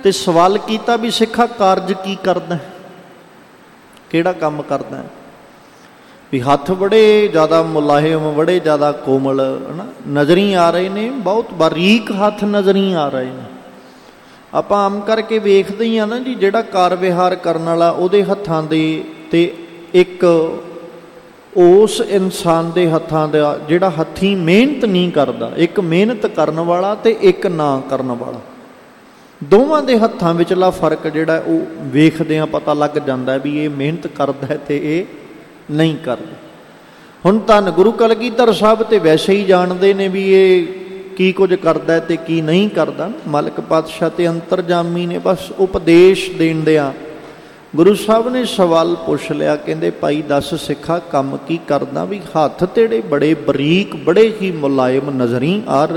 ਤੇ ਸਵਾਲ ਕੀਤਾ ਵੀ ਸਿੱਖਾ ਕਾਰਜ ਕੀ ਕਰਦਾ, ਕਿਹੜਾ ਕੰਮ ਕਰਦਾ। ਵੀ ਹੱਥ ਬੜੇ ਜ਼ਿਆਦਾ ਮੁਲਾਇਮ, ਬੜੇ ਜ਼ਿਆਦਾ ਕੋਮਲ ਹੈ ਨਾ, ਨਜ਼ਰੀ ਆ ਰਹੇ ਨੇ, ਬਹੁਤ ਬਾਰੀਕ ਹੱਥ ਨਜ਼ਰੀ ਆ ਰਹੇ ਨੇ। ਆਪਾਂ ਆਮ ਕਰਕੇ ਵੇਖਦੇ ਹੀ ਹਾਂ ਨਾ ਜੀ, ਜਿਹੜਾ ਕਾਰ ਵਿਹਾਰ ਕਰਨ ਵਾਲਾ ਉਹਦੇ ਹੱਥਾਂ ਦੇ ਤੇ ਇੱਕ ਉਸ ਇਨਸਾਨ ਦੇ ਹੱਥਾਂ ਦਾ ਜਿਹੜਾ ਹੱਥੀਂ ਮਿਹਨਤ ਨਹੀਂ ਕਰਦਾ, ਇੱਕ ਮਿਹਨਤ ਕਰਨ ਵਾਲਾ ਤੇ ਇੱਕ ਨਾ ਕਰਨ ਵਾਲਾ, ਦੋਵਾਂ ਦੇ ਹੱਥਾਂ ਵਿਚਲਾ ਫਰਕ ਜਿਹੜਾ ਉਹ ਵੇਖਦੇ ਹਾਂ ਪਤਾ ਲੱਗ ਜਾਂਦਾ ਵੀ ਇਹ ਮਿਹਨਤ ਕਰਦਾ ਹੈ ਤੇ ਇਹ ਨਹੀਂ ਕਰਦਾ। ਹੁਣ ਧੰਨ ਗੁਰੂ ਕਲਗੀਧਰ ਸਾਹਿਬ ਤੇ ਵੈਸੇ ਹੀ ਜਾਣਦੇ ਨੇ ਵੀ ਇਹ ਕੀ ਕੁਝ ਕਰਦਾ ਤੇ ਕੀ ਨਹੀਂ ਕਰਦਾ। ਮਾਲਕ ਪਾਤਸ਼ਾਹ ਤੇ ਅੰਤਰਜਾਮੀ ਨੇ ਬਸ ਉਪਦੇਸ਼ ਦੇਣ ਦਿਆਂ ਗੁਰੂ ਸਾਹਿਬ ਨੇ ਸਵਾਲ ਪੁੱਛ ਲਿਆ, ਕਹਿੰਦੇ ਭਾਈ ਦੱਸ ਸਿੱਖਾ ਕੰਮ ਕੀ ਕਰਦਾ। ਵੀ ਹੱਥ ਤੇਰੇ ਬੜੇ ਬਰੀਕ, ਬੜੇ ਹੀ ਮੁਲਾਇਮ ਨਜ਼ਰੀ ਆ